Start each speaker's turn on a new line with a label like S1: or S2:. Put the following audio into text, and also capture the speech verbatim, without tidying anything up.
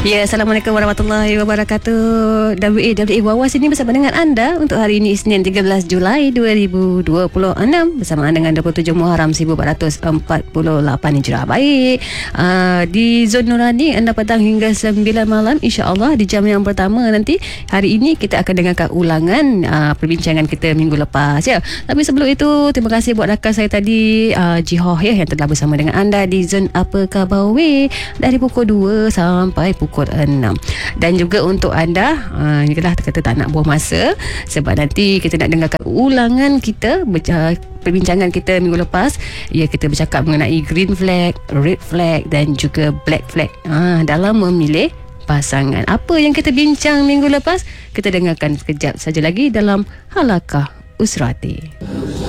S1: Ya, Assalamualaikum warahmatullahi wabarakatuh. W A W A Wawa sini bersama dengan anda untuk hari ini Isnin tiga belas Julai dua ribu dua puluh enam bersamaan dengan dua puluh tujuh Muharram seribu empat ratus empat puluh lapan Hijrah. Baik, uh, di Zon Nurani anda petang hingga sembilan malam, insya-Allah di jam yang pertama nanti hari ini kita akan dengarkan ulangan uh, perbincangan kita minggu lepas ya. Tapi sebelum itu terima kasih buat rakan saya tadi uh, Jihoh ya, yang telah bersama dengan anda di Zon Apa Khabar We dari pukul dua sampai pukul enam. Dan juga untuk anda uh, inilah kata tak nak buang masa, sebab nanti kita nak dengarkan ulangan kita uh, perbincangan kita minggu lepas. Ya, kita bercakap mengenai green flag, red flag dan juga black flag uh, dalam memilih pasangan. Apa yang kita bincang minggu lepas, kita dengarkan sekejap saja lagi dalam Halakah Usrati.